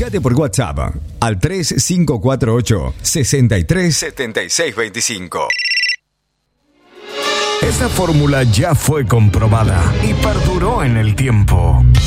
Comunicate por WhatsApp al 3548 637625. Esta fórmula ya fue comprobada y perduró en el tiempo.